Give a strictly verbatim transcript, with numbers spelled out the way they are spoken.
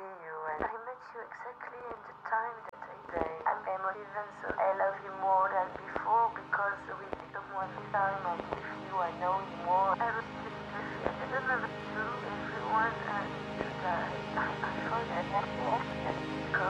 see you, and I met you exactly in the time that I say. I'm emotive and so I love you more than before because we did someone time and with you I know you